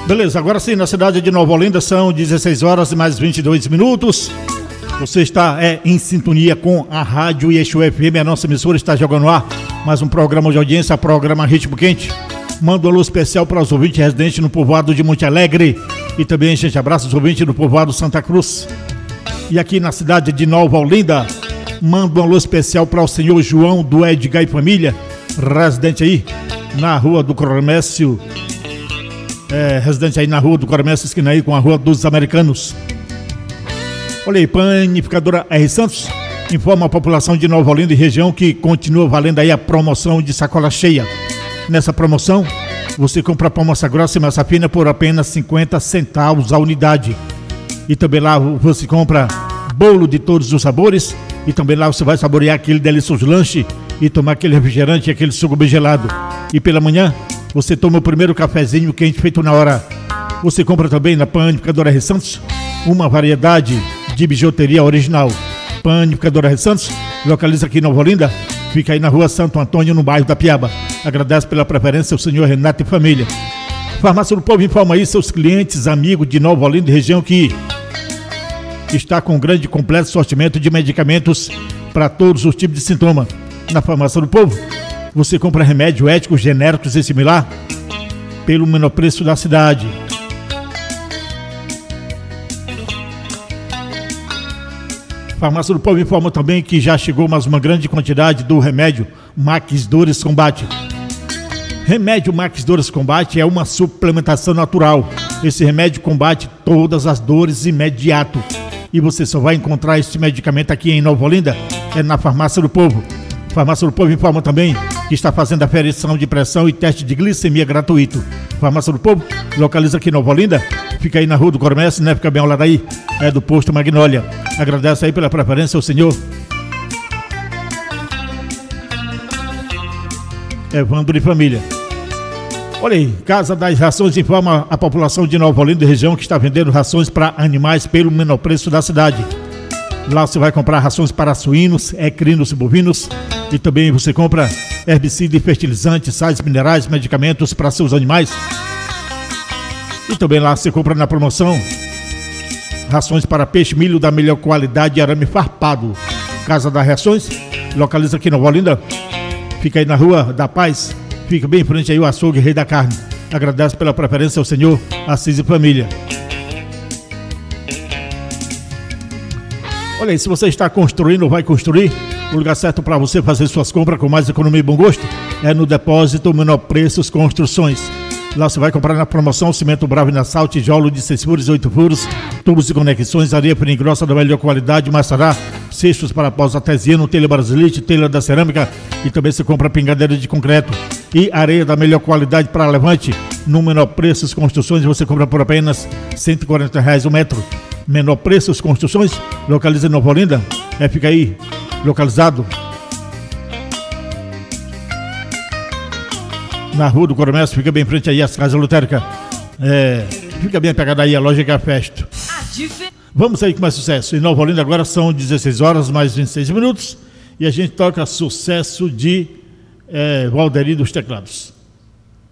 Beleza, agora sim, na cidade de Nova Olinda são 16 horas e mais 22 minutos. Você está em sintonia com a Rádio Yeshua FM, a nossa emissora está jogando no ar mais um programa de audiência, programa Ritmo Quente. Manda um alô especial para os ouvintes residentes no povoado de Monte Alegre e também, gente, abraço os ouvintes do povoado Santa Cruz. E aqui na cidade de Nova Olinda, manda um alô especial para o senhor João do Edgar e família, residente aí na Rua do Comércio, residente aí na Rua do Comércio, esquina aí com a Rua dos Americanos. Olha aí, Panificadora R. Santos informa a população de Nova Olinda e região que continua valendo aí a promoção de sacola cheia. Nessa promoção, você compra pão massa grossa e massa fina por apenas 50 centavos a unidade. E também lá você compra bolo de todos os sabores e também lá você vai saborear aquele delicioso lanche e tomar aquele refrigerante e aquele suco bem gelado. E pela manhã, você toma o primeiro cafezinho quente feito na hora. Você compra também na Panificadora R. Santos uma variedade de bijuteria original. Panificadora R. Santos localiza aqui em Nova Olinda, fica aí na Rua Santo Antônio, no bairro da Piaba. Agradece pela preferência o senhor Renato e família. Farmácia do Povo informa aí seus clientes, amigos de Nova Olinda e região que está com um grande e completo sortimento de medicamentos para todos os tipos de sintoma. Na Farmácia do Povo, você compra remédio éticos, genéricos e similar pelo menor preço da cidade. Farmácia do Povo informa também que já chegou mais uma grande quantidade do remédio Max Dores Combate. Remédio Max Dores Combate é uma suplementação natural. Esse remédio combate todas as dores imediato. E você só vai encontrar esse medicamento aqui em Nova Olinda, na Farmácia do Povo. Farmácia do Povo informa também que está fazendo aferição de pressão e teste de glicemia gratuito. Farmácia do Povo localiza aqui em Nova Olinda, fica aí na Rua do Comércio, né? Fica bem ao lado aí, do posto Magnólia. Agradece aí pela preferência ao senhor Evandro e família. Olha aí, Casa das Rações informa a população de Nova Olinda e região que está vendendo rações para animais pelo menor preço da cidade. Lá você vai comprar rações para suínos, equinos e bovinos e também você compra herbicida e fertilizantes, sais minerais, medicamentos para seus animais. E também lá você compra na promoção rações para peixe, milho da melhor qualidade e arame farpado. Casa das Rações localiza aqui em Nova Olinda, fica aí na Rua da Paz, fica bem em frente aí o açougue Rei da Carne. Agradece pela preferência ao senhor Assis e família. Olha aí, se você está construindo ou vai construir, o lugar certo para você fazer suas compras com mais economia e bom gosto é no Depósito Menor Preços Construções. Lá você vai comprar na promoção cimento bravo e nassau, tijolo de 6 furos e 8 furos, tubos e conexões, areia fina e grossa da melhor qualidade, maçará, cestos para pós artesiano, telha brasilite, telha da cerâmica e também você compra pingadeira de concreto e areia da melhor qualidade para levante. No Menor Preços Construções você compra por apenas R$140 o metro. Menor Preços Construções localiza em Nova Olinda, fica aí localizado na Rua do Comércio, fica bem em frente aí às casas lotéricas, fica bem pegada aí a loja Cafesto. Vamos aí com mais sucesso. Em Nova Olinda agora são 16 horas mais 26 minutos e a gente toca sucesso de Valderi dos Teclados.